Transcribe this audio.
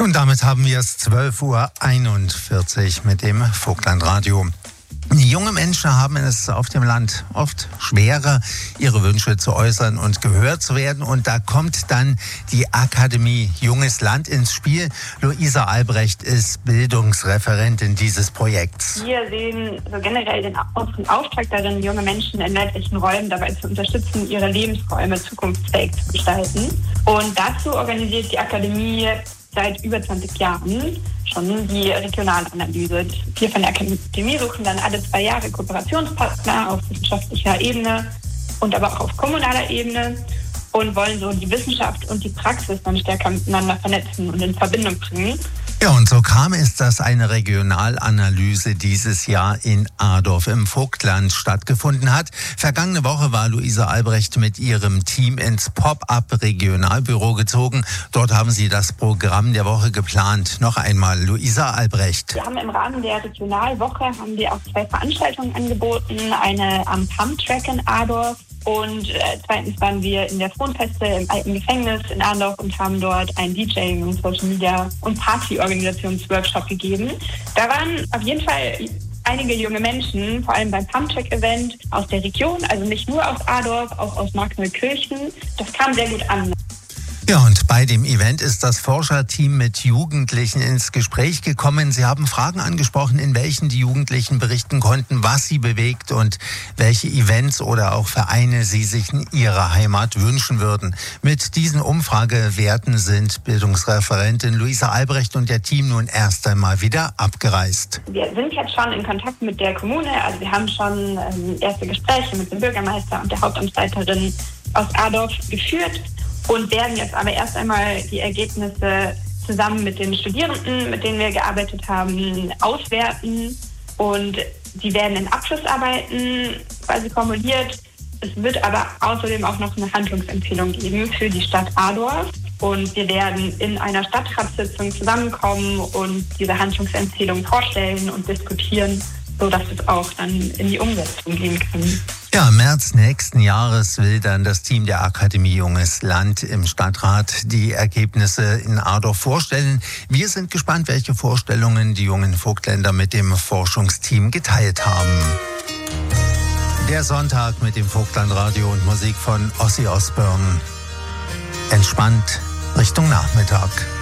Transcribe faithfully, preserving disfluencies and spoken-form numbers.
Und damit haben wir es zwölf Uhr einundvierzig mit dem Vogtlandradio. Junge Menschen haben es auf dem Land oft schwerer, ihre Wünsche zu äußern und gehört zu werden. Und da kommt dann die Akademie Junges Land ins Spiel. Luisa Albrecht ist Bildungsreferentin dieses Projekts. Wir sehen so generell den Auftrag darin, junge Menschen in ländlichen Räumen dabei zu unterstützen, ihre Lebensräume zukunftsfähig zu gestalten. Und dazu organisiert die Akademie seit über zwanzig Jahren schon die Regionalanalyse. Wir von der Akademie suchen dann alle zwei Jahre Kooperationspartner auf wissenschaftlicher Ebene und aber auch auf kommunaler Ebene und wollen so die Wissenschaft und die Praxis dann stärker miteinander vernetzen und in Verbindung bringen. Ja, und so kam es, dass eine Regionalanalyse dieses Jahr in Adorf im Vogtland stattgefunden hat. Vergangene Woche war Luisa Albrecht mit ihrem Team ins Pop-up-Regionalbüro gezogen. Dort haben sie das Programm der Woche geplant. Noch einmal Luisa Albrecht. Wir haben im Rahmen der Regionalwoche haben wir auch zwei Veranstaltungen angeboten. Eine am Pumptrack in Adorf. Und äh, zweitens waren wir in der Frohnfeste im alten Gefängnis in Adorf und haben dort einen DJing und Social Media und Partyorganisationsworkshop gegeben. Da waren auf jeden Fall einige junge Menschen, vor allem beim Pumptrack-Event aus der Region, also nicht nur aus Adorf, auch aus Markneukirchen. Das kam sehr gut an. Ja, und bei dem Event ist das Forscherteam mit Jugendlichen ins Gespräch gekommen. Sie haben Fragen angesprochen, in welchen die Jugendlichen berichten konnten, was sie bewegt und welche Events oder auch Vereine sie sich in ihrer Heimat wünschen würden. Mit diesen Umfragewerten sind Bildungsreferentin Luisa Albrecht und der Team nun erst einmal wieder abgereist. Wir sind jetzt schon in Kontakt mit der Kommune, also wir haben schon ähm, erste Gespräche mit dem Bürgermeister und der Hauptamtsleiterin aus Adorf geführt. Und werden jetzt aber erst einmal die Ergebnisse zusammen mit den Studierenden, mit denen wir gearbeitet haben, auswerten. Und die werden in Abschlussarbeiten quasi formuliert. Es wird aber außerdem auch noch eine Handlungsempfehlung geben für die Stadt Adorf. Und wir werden in einer Stadtratssitzung zusammenkommen und diese Handlungsempfehlung vorstellen und diskutieren, sodass es auch dann in die Umsetzung gehen kann. Ja, im März nächsten Jahres will dann das Team der Akademie Junges Land im Stadtrat die Ergebnisse in Adorf vorstellen. Wir sind gespannt, welche Vorstellungen die jungen Vogtländer mit dem Forschungsteam geteilt haben. Der Sonntag mit dem Vogtlandradio und Musik von Ozzy Osbourne. Entspannt Richtung Nachmittag.